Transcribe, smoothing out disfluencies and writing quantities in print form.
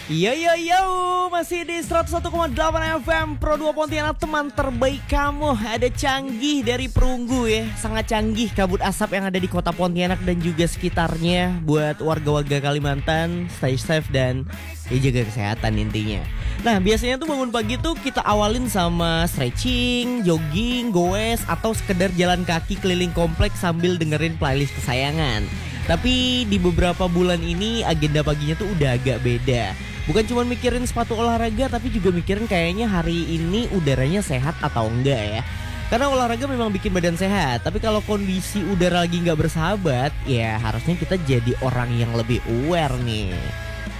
Yo, masih di 101,8 FM Pro 2 Pontianak, teman terbaik kamu. Ada Canggih dari Perunggu ya. Sangat canggih kabut asap yang ada di kota Pontianak dan juga sekitarnya. Buat warga-warga Kalimantan, stay safe dan jaga kesehatan intinya. Nah, biasanya tuh bangun pagi tuh kita awalin sama stretching, jogging, goes, atau sekedar jalan kaki keliling kompleks sambil dengerin playlist kesayangan. Tapi di beberapa bulan ini agenda paginya tuh udah agak beda. Bukan cuma mikirin sepatu olahraga, tapi juga mikirin kayaknya hari ini udaranya sehat atau enggak ya. Karena olahraga memang bikin badan sehat, tapi kalau kondisi udara lagi nggak bersahabat, ya harusnya kita jadi orang yang lebih aware nih.